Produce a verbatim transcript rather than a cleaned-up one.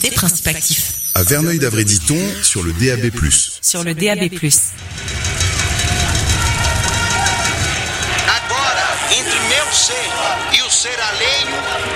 écouter Principe Actif. À Verneuil-d'Avray-Diton, sur le D A B plus. Sur le D A B plus. Agora, entre meu ser e o ser alheio,